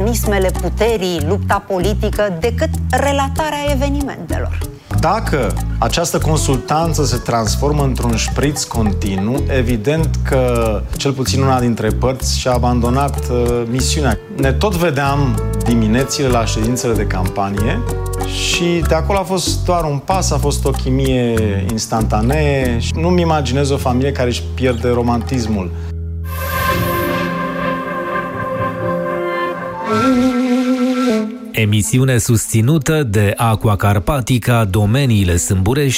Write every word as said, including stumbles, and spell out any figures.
mecanismele puterii, lupta politică, decât relatarea evenimentelor. Dacă această consultanță se transformă într-un șpriț continuu, evident că cel puțin una dintre părți și-a abandonat uh, misiunea. Ne tot vedeam diminețile la ședințele de campanie și de acolo a fost doar un pas, a fost o chimie instantanee și nu-mi imaginez o familie care își pierde romantismul. Emisiune susținută de Aqua Carpatica, Domeniile Sâmburești,